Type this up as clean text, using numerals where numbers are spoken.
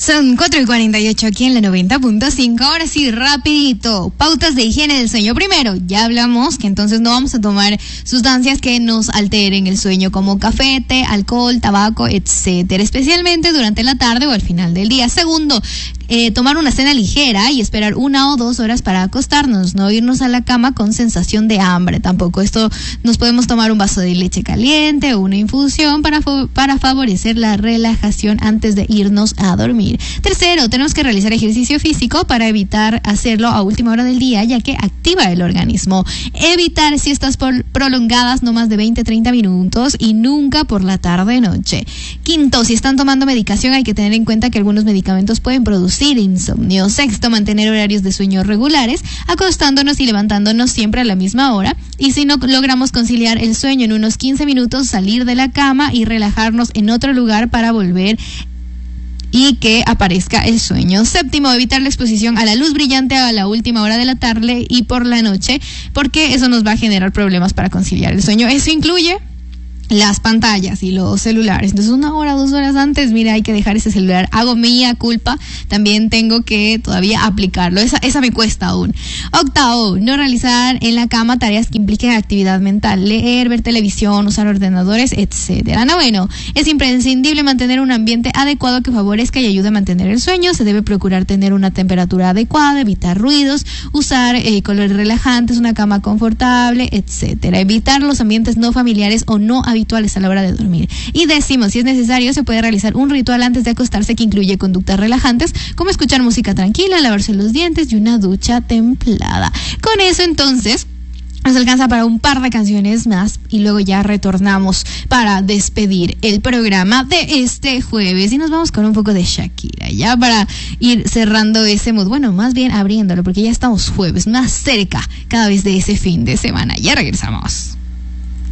Son 4:48 aquí en la 90.5. Ahora sí, rapidito. Pautas de higiene del sueño. Primero, ya hablamos que entonces no vamos a tomar sustancias que nos alteren el sueño, como café, té, alcohol, tabaco, etcétera, especialmente durante la tarde o al final del día. Segundo, tomar una cena ligera y esperar 1 o 2 horas para acostarnos, no irnos a la cama con sensación de hambre tampoco. Esto nos podemos tomar un vaso de leche caliente o una infusión para favorecer la relajación antes de irnos a dormir. Tercero, tenemos que realizar ejercicio físico para evitar hacerlo a última hora del día, ya que activa el organismo. Evitar siestas prolongadas, no más de 20-30 minutos y nunca por la tarde-noche. Quinto, si están tomando medicación, hay que tener en cuenta que algunos medicamentos pueden producir insomnio. Sexto, mantener horarios de sueño regulares, acostándonos y levantándonos siempre a la misma hora. Y si no logramos conciliar el sueño en unos 15 minutos, salir de la cama y relajarnos en otro lugar para volver y que aparezca el sueño. Séptimo, evitar la exposición a la luz brillante a la última hora de la tarde y por la noche, porque eso nos va a generar problemas para conciliar el sueño. Eso incluye las pantallas y los celulares. Entonces 1 hora, 2 horas antes, mira, hay que dejar ese celular. Hago mía culpa, también tengo que todavía aplicarlo. Esa me cuesta aún. Octavo, no realizar en la cama tareas que impliquen actividad mental, leer, ver televisión, usar ordenadores, etcétera. Noveno, es imprescindible mantener un ambiente adecuado que favorezca y ayude a mantener el sueño. Se debe procurar tener una temperatura adecuada, evitar ruidos, usar colores relajantes, una cama confortable, etcétera. Evitar los ambientes no familiares o no habituales a la hora de dormir. Y décimo, si es necesario, se puede realizar un ritual antes de acostarse que incluye conductas relajantes, como escuchar música tranquila, lavarse los dientes y una ducha templada. Con eso, entonces, nos alcanza para un par de canciones más y luego ya retornamos para despedir el programa de este jueves y nos vamos con un poco de Shakira, ya para ir cerrando ese mood, bueno, más bien abriéndolo porque ya estamos jueves, más cerca cada vez de ese fin de semana. Ya regresamos.